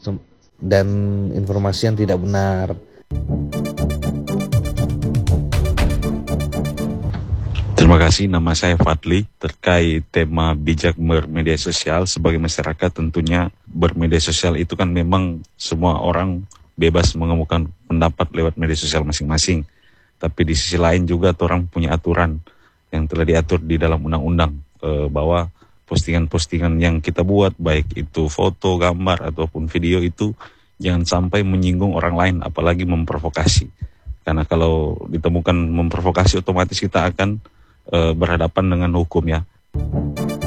dan informasi yang tidak benar. Terima kasih, nama saya Fadli. Terkait tema bijak bermedia sosial, sebagai masyarakat tentunya bermedia sosial itu kan memang semua orang bebas mengemukakan pendapat lewat media sosial masing-masing. Tapi di sisi lain juga orang punya aturan yang telah diatur di dalam undang-undang, bahwa postingan-postingan yang kita buat, baik itu foto, gambar, ataupun video, itu jangan sampai menyinggung orang lain, apalagi memprovokasi. Karena kalau ditemukan memprovokasi, otomatis kita akan berhadapan dengan hukum ya.